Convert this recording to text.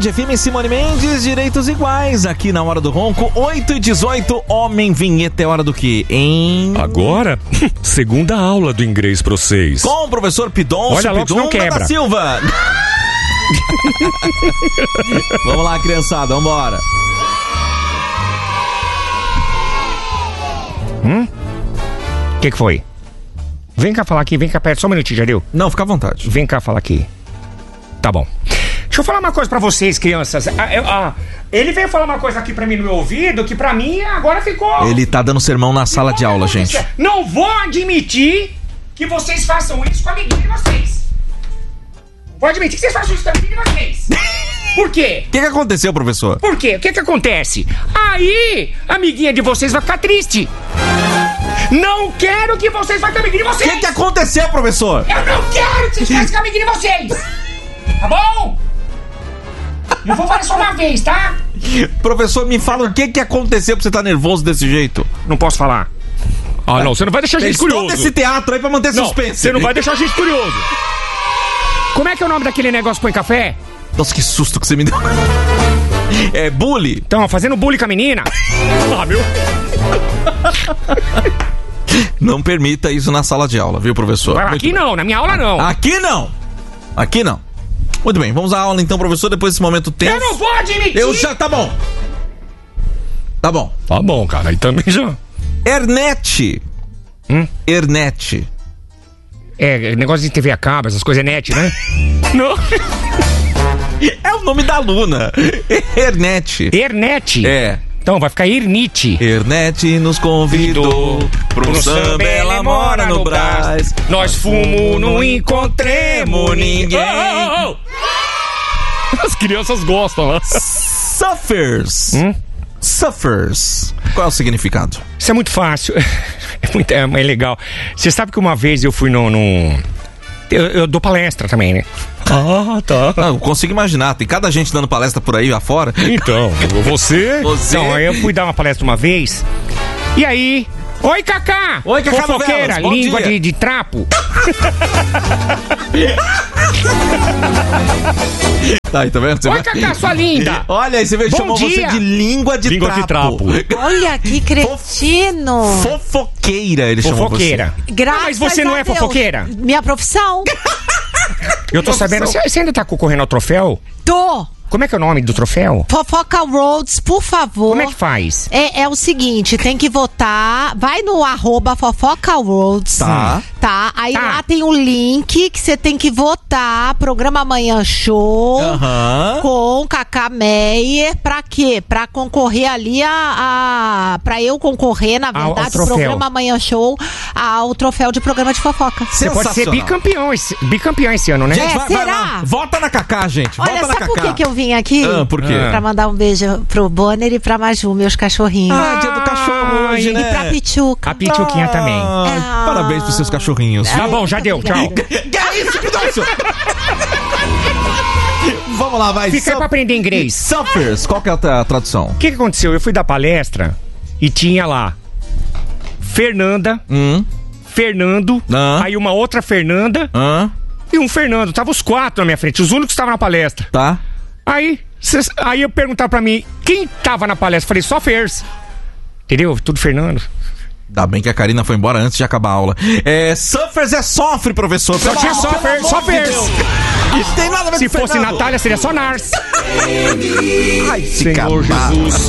Band FM, Simone Mendes, direitos iguais, aqui na Hora do Ronco, 8h18, Homem Vinheta, é hora do quê, hein? Agora, segunda aula do inglês pra vocês. Com o professor Pidoncio da Silva. Vamos lá, criançada, vambora. O que foi? Vem cá falar aqui, vem cá perto, só um minutinho, Jadeu. Não, fica à vontade. Vem cá falar aqui. Tá bom. Deixa eu falar uma coisa pra vocês, crianças. Ele veio falar uma coisa aqui pra mim no meu ouvido, que pra mim agora ficou... Ele tá dando sermão na sala de aula, gente. Não vou admitir que vocês façam isso com a amiguinha de vocês. Vou admitir que vocês façam isso com a amiguinha de vocês. Por quê? O que aconteceu, professor? Por quê? O que acontece? Aí, a amiguinha de vocês vai ficar triste. Não quero que vocês façam com a amiguinha de vocês. O que aconteceu, professor? Eu não quero que vocês façam com a amiguinha de vocês. Tá bom? Eu vou falar só uma vez, tá? Professor, me fala o que aconteceu pra você estar nervoso desse jeito. Não posso falar. Ah, não, você não vai deixar a gente curioso. Todo esse teatro aí pra manter suspense. Você não vai deixar a gente curioso. Como é que é o nome daquele negócio que põe café? Nossa, que susto que você me deu. É bully. Então, fazendo bullying com a menina? Ah, meu... Não permita isso na sala de aula, viu, professor? Aqui não, na minha aula não. Aqui não. Aqui não. Muito bem, vamos à aula então, professor, depois desse momento tenso. Eu não vou admitir! Tá bom. Tá bom. Tá bom, cara, aí também já... Ernet. Ernet. É, negócio de TV a cabo, essas coisas é net, né? Não. É o nome da aluna. Ernet. Ernet? É. Então vai ficar Ernite. Ernet nos convidou pro samba, ela mora no Brás. Nós fomos, não encontremos ninguém. As crianças gostam lá. Suffers. Suffers. Qual é o significado? Isso é muito fácil. É legal. Você sabe que uma vez eu fui eu dou palestra também, né? Ah, tá. Não, eu consigo imaginar. Tem cada gente dando palestra por aí afora. Então, você... Então, aí eu fui dar uma palestra uma vez. E aí... Oi, Cacá! Oi, Cacá fofoqueira, Novelas, língua de trapo. Tá aí, tá vendo? Oi, Cacá, sua linda! Olha aí, você vê, chamou você de língua de trapo. Olha que cretino! Fofoqueira, ele chamou fofoqueira. Graças mas você não a é Deus. fofoqueira? Minha profissão? Eu tô sabendo, você ainda tá concorrendo ao troféu? Tô! Como é que é o nome do troféu? Fofoca Roads, por favor. Como é que faz? É o seguinte, tem que votar. Vai no @Fofoca Roads. Tá. Aí lá tem um link que você tem que votar. Programa Amanhã Show. Com Cacá Meyer. Pra quê? Pra concorrer ali pra eu concorrer, na verdade, o Programa Amanhã Show ao troféu de programa de fofoca. Você pode ser bicampeão esse ano, né? Gente, será? Vai lá. Vota na Cacá, gente. Olha, Vota na sabe Cacá. por que eu vim aqui? Por quê? Pra mandar um beijo pro Bonner e pra Maju, meus cachorrinhos. Dia do cachorro hoje, né? E pra Pichuca. A Pichuquinha também. Parabéns pros seus cachorrinhos. Tá bom, já deu, tchau. Que é isso, Pidoncio? Vamos lá, vai. Fica aí pra aprender inglês. Suffers, qual que é a tradução? O que aconteceu? Eu fui dar palestra e tinha lá Fernanda, Fernando, aí uma outra Fernanda e um Fernando. Tava os 4 na minha frente, os únicos que estavam na palestra. Tá. Aí eu perguntaram pra mim, quem tava na palestra? Falei, só Fers. Entendeu? Tudo Fernando. Ainda bem que a Karina foi embora antes de acabar a aula. Suffers é sofre, professor. Só tinha só Fers. Isso tem nada a ver Se com fosse Fernando. Natália, seria só Nars. Ai, Senhor Jesus.